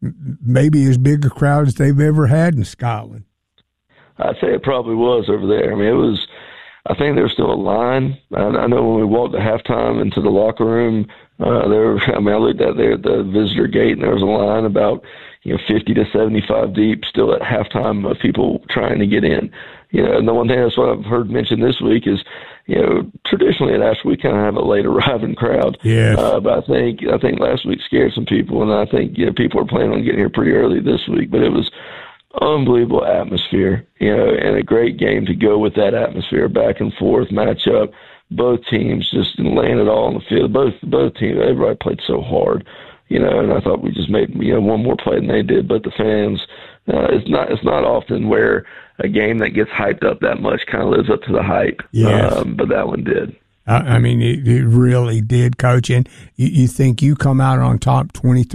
maybe as big a crowd as they've ever had in Scotland. I'd say it probably was over there. I mean, it was. I think there was still a line. I know when we walked at halftime into the locker room, I looked out there at the visitor gate, and there was a line about 50 to 75 deep still at halftime of people trying to get in. And the one thing that's what I've heard mentioned this week is, traditionally at Asheville we kind of have a late arriving crowd. Yes. But I think last week scared some people, and I think people are planning on getting here pretty early this week. But it was unbelievable atmosphere, and a great game to go with that atmosphere, back and forth matchup. Both teams just laying it all on the field. Both teams, everybody played so hard, and I thought we just made one more play than they did. But the fans, it's not often where a game that gets hyped up that much kind of lives up to the hype. Yes. But that one did. I mean, it really did, Coach. And you think you come out on top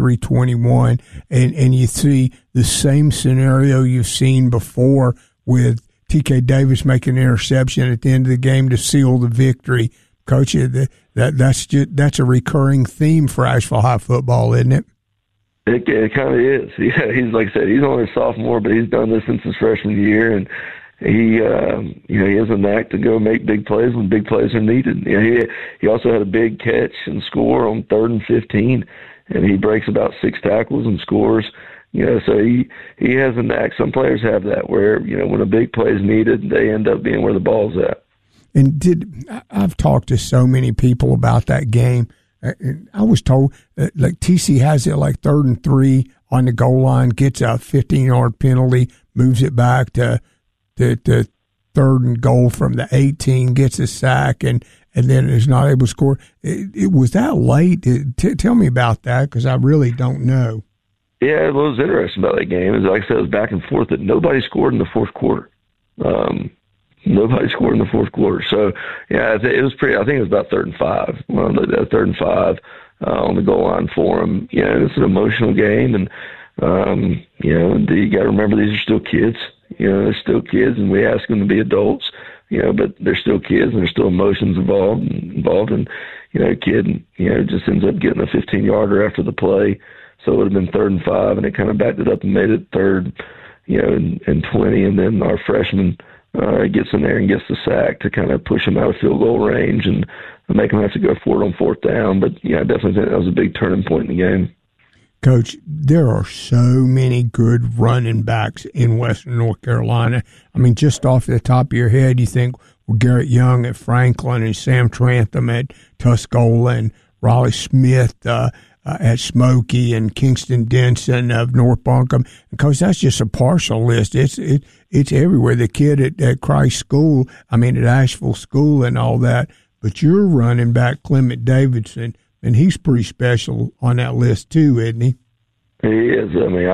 23-21, and you see the same scenario you've seen before with T.K. Davis making an interception at the end of the game to seal the victory. Coach, that's a recurring theme for Asheville High football, isn't it? It kind of is. Yeah, he's, like I said, he's only a sophomore, but he's done this since his freshman year, and he has a knack to go make big plays when big plays are needed. He also had a big catch and score on 3rd and 15, and he breaks about 6 tackles and scores. So he has a knack. Some players have that where when a big play is needed, they end up being where the ball's at. And I've talked to so many people about that game. I was told like TC has it like 3rd and 3 on the goal line, gets a 15-yard penalty, moves it back to 3rd and goal from the 18, gets a sack, and then is not able to score. It was that late? Tell me about that, because I really don't know. Yeah, what was interesting about that game is, like I said, it was back and forth, that nobody scored in the fourth quarter. Nobody scored in the fourth quarter. So, yeah, it was pretty. I think it was about 3rd and 5. Well, 3rd and 5 on the goal line for them. It's an emotional game, and you got to remember these are still kids. They're still kids, and we ask them to be adults. But they're still kids, and there's still emotions involved. And a kid, just ends up getting a 15-yarder after the play. So it would have been 3rd and 5, and it kind of backed it up and made it 3rd, and 20. And then our freshman gets in there and gets the sack to kind of push him out of field goal range and make him have to go for it on 4th down. But, I definitely think that was a big turning point in the game. Coach, there are so many good running backs in Western North Carolina. I mean, just off the top of your head, you think, well, Garrett Young at Franklin and Sam Trantham at Tuscola and Raleigh Smith at Smoky and Kingston Denson of North Buncombe. And Coach, that's just a partial list. It's everywhere. The kid at Christ School, at Asheville School and all that. But you're running back Clement Davidson, and he's pretty special on that list too, isn't he? He is.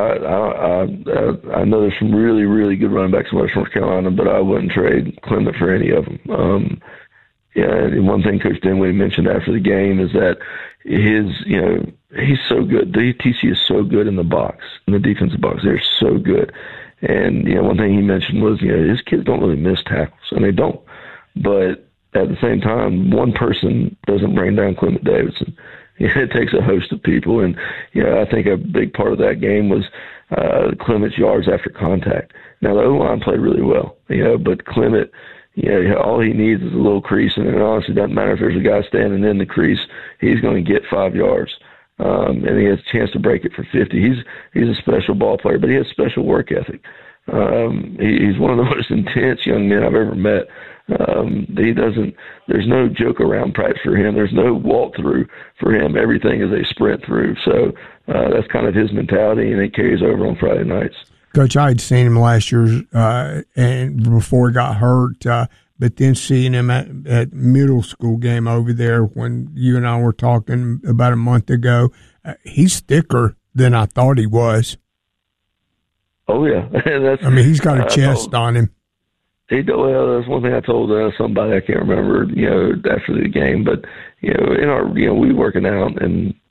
I know there's some really, really good running backs in Western North Carolina, but I wouldn't trade Clement for any of them. And one thing Coach Dinwiddie mentioned after the game is that he's so good. The TC is so good in the box, in the defensive box. They're so good. And, one thing he mentioned was, his kids don't really miss tackles, and they don't. But at the same time, one person doesn't bring down Clement Davidson. It takes a host of people, and I think a big part of that game was Clement's yards after contact. Now the O-line played really well, but Clement, all he needs is a little crease, and it honestly doesn't matter if there's a guy standing in the crease. He's going to get 5 yards, and he has a chance to break it for 50. He's a special ball player, but he has special work ethic. He's one of the most intense young men I've ever met. There's no joke around practice for him. There's no walk through for him. Everything is a sprint through. So that's kind of his mentality, and it carries over on Friday nights. Coach, I had seen him last year and before he got hurt, but then seeing him at middle school game over there when you and I were talking about a month ago, he's thicker than I thought he was. Oh, yeah. He's got a chest on him. Well, that's one thing I told somebody, I can't remember, after the game, but, we working out, and,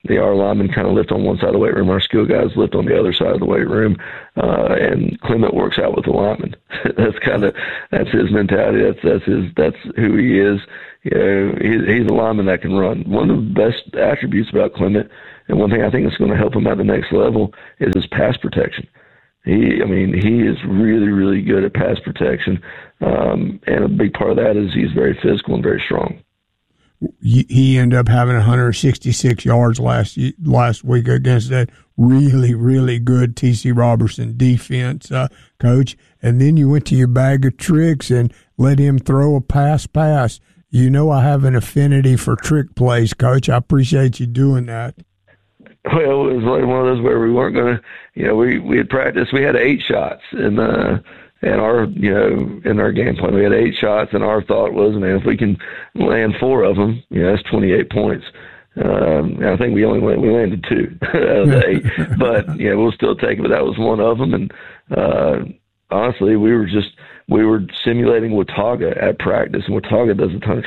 our linemen kind of lift on one side of the weight room, our skill guys lift on the other side of the weight room, and Clement works out with the linemen. that's his mentality. That's who he is. He's a lineman that can run. One of the best attributes about Clement, and one thing I think is going to help him at the next level, is his pass protection. He is really, really good at pass protection, and a big part of that is he's very physical and very strong. He ended up having 166 yards last week against that really, really good T.C. Robertson defense, Coach. And then you went to your bag of tricks and let him throw a pass. You know I have an affinity for trick plays, Coach. I appreciate you doing that. Well, it was like one of those where we weren't going to, we had practiced. We had 8 shots in our game plan. We had 8 shots, and our thought was, man, if we can land 4 of them, that's 28 points. I think we landed 2 out of the 8, but we'll still take it. But that was one of them, and honestly, we were simulating Watauga at practice, and Watauga does a ton of